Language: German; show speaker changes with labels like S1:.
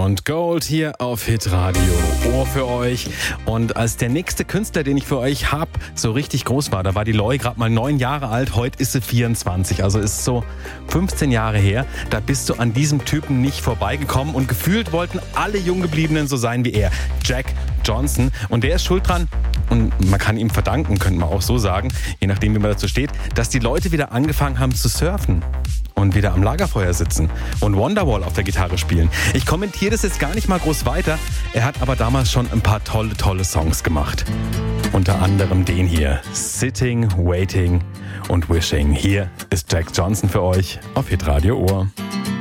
S1: und Gold hier auf Hitradio. Ohr für euch. Und als der nächste Künstler, den ich für euch habe, so richtig groß war, da war die Loi gerade mal 9 Jahre alt, heute ist sie 24, also ist so 15 Jahre her. Da bist du an diesem Typen nicht vorbeigekommen und gefühlt wollten alle Junggebliebenen so sein wie er. Jack Johnson. Und der ist schuld dran, und man kann ihm verdanken, könnte man auch so sagen, je nachdem wie man dazu steht, dass die Leute wieder angefangen haben zu surfen und wieder am Lagerfeuer sitzen und Wonderwall auf der Gitarre spielen. Ich kommentiere das jetzt gar nicht mal groß weiter. Er hat aber damals schon ein paar tolle Songs gemacht. Unter anderem den hier, Sitting, Waiting und Wishing. Hier ist Jack Johnson für euch auf Hitradio Ohr.